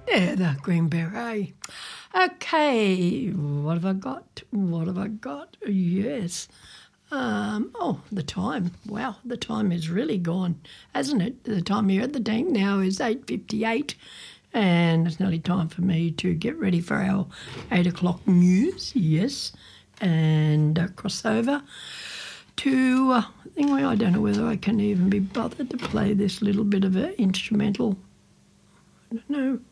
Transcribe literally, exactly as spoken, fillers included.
Yeah, the Green Beret. Okay, what have I got? What have I got? Yes. Um, oh, the time. Wow, the time is really gone, hasn't it? The time here at the tank now is eight fifty-eight, and it's nearly time for me to get ready for our eight o'clock news, yes, and uh, cross over to, uh, anyway, I don't know whether I can even be bothered to play this little bit of an instrumental. I don't know.